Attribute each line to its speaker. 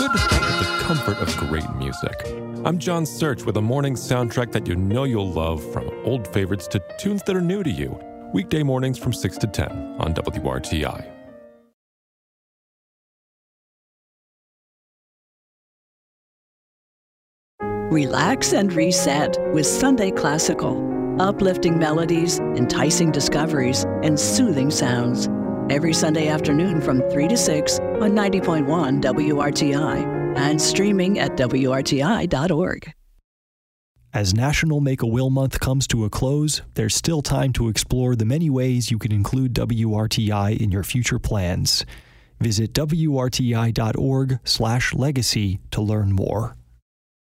Speaker 1: good to start with the comfort of great music. I'm John Search with a morning soundtrack that you know you'll love, from old favorites to tunes that are new to you. Weekday mornings from 6 to 10 on WRTI.
Speaker 2: Relax and reset with Sunday Classical. Uplifting melodies, enticing discoveries, and soothing sounds. Every Sunday afternoon from 3 to 6 on 90.1 WRTI and streaming at WRTI.org.
Speaker 3: As National Make-A-Will Month comes to a close, there's still time to explore the many ways you can include WRTI in your future plans. Visit WRTI.org/legacy to learn more.